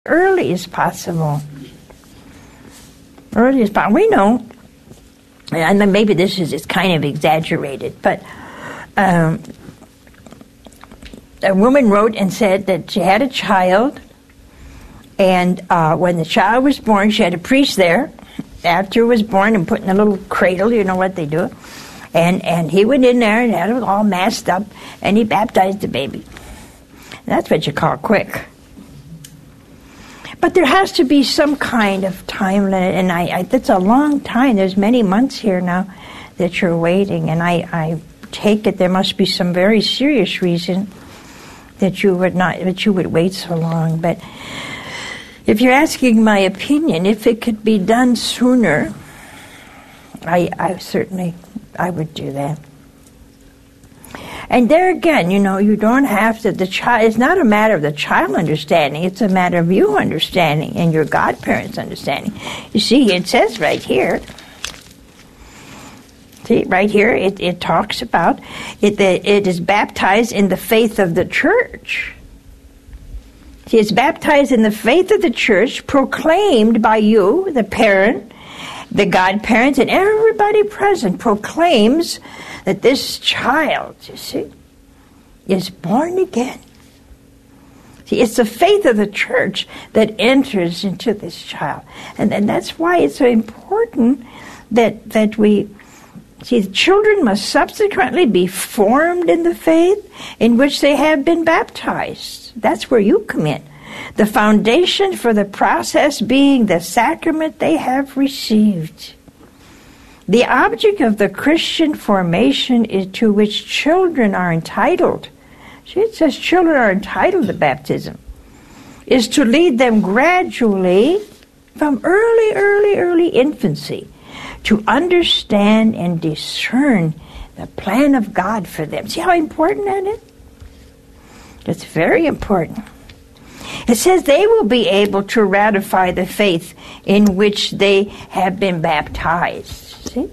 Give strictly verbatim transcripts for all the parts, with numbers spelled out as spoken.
early as possible. Early as possible. We know, and maybe this is it's kind of exaggerated, but um, a woman wrote and said that she had a child, and uh, when the child was born, she had a priest there after it was born and put in a little cradle, you know what they do, and, and he went in there and had it all masked up, and he baptized the baby. And that's what you call quick. But there has to be some kind of time limit, and I, I, that's a long time. There's many months here now that you're waiting, and I, I take it there must be some very serious reason that you would not, that you would wait so long. But if you're asking my opinion, if it could be done sooner, I, I certainly, I would do that. And there again, you know, you don't have to, the child, it's not a matter of the child understanding, it's a matter of you understanding and your godparents understanding. You see, it says right here, see, right here, it, it talks about it that it is baptized in the faith of the church. See, it's baptized in the faith of the church, proclaimed by you, the parent, the godparents, and everybody present proclaims that this child, you see, is born again. See, it's the faith of the church that enters into this child. And, and that's why it's so important that, that we, see, the children must subsequently be formed in the faith in which they have been baptized. That's where you come in. The foundation for the process being the sacrament they have received. The object of the Christian formation is to which children are entitled. See, it says children are entitled to baptism. Is to lead them gradually from early, early, early infancy to understand and discern the plan of God for them. See how important that is? It's very important. It says they will be able to ratify the faith in which they have been baptized. See?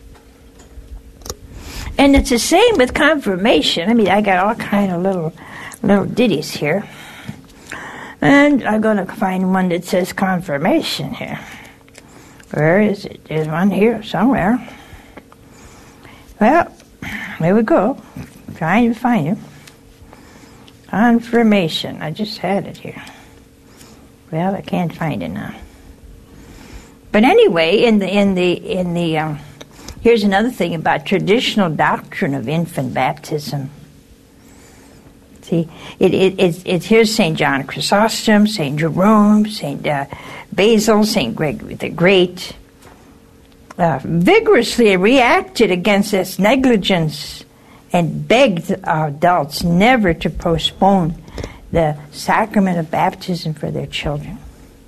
And it's the same with confirmation. I mean, I got all kind of little little ditties here. And I'm going to find one that says confirmation here. Where is it? There's one here somewhere. Well, there we go. I'm trying to find it. Confirmation. I just had it here. Well, I can't find it now. But anyway, in the in the in the um, here's another thing about traditional doctrine of infant baptism. See, it it it's, it's here's Saint John Chrysostom, Saint Jerome, Saint uh, Basil, Saint Gregory the Great, uh, vigorously reacted against this negligence and begged adults never to postpone the sacrament of baptism for their children.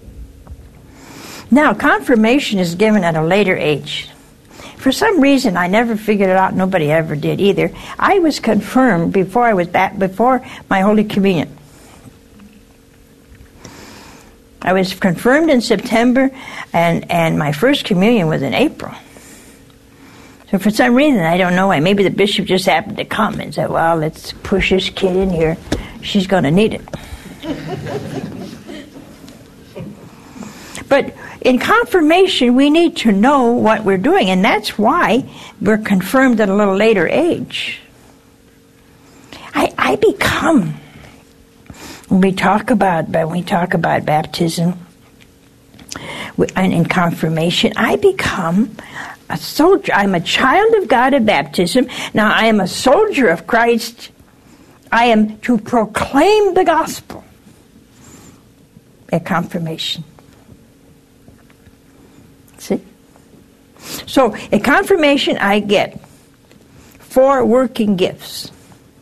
Now, confirmation is given at a later age. For some reason, I never figured it out. Nobody ever did either. I was confirmed before I was back, before my Holy Communion. I was confirmed in September, and, and my first communion was in April. So for some reason, I don't know why, maybe the bishop just happened to come and said, well, let's push this kid in here. She's going to need it. But in confirmation, we need to know what we're doing, and that's why we're confirmed at a little later age. I, I become, when we talk about when we talk about baptism and in confirmation, I become a soldier. I'm a child of God at baptism. Now I am a soldier of Christ. I am to proclaim the gospel at confirmation. See? So at confirmation I get four working gifts.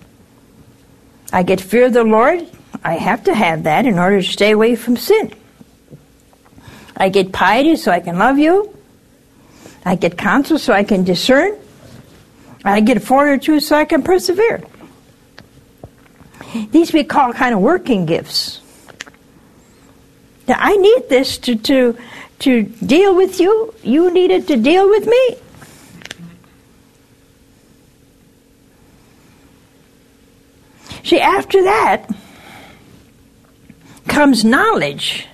I get fear of the Lord. I have to have that in order to stay away from sin. I get piety so I can love you. I get counsel so I can discern. I get fortitude so I can persevere. These we call kind of working gifts. Now I need this to, to, to deal with you. You need it to deal with me. See, after that comes knowledge.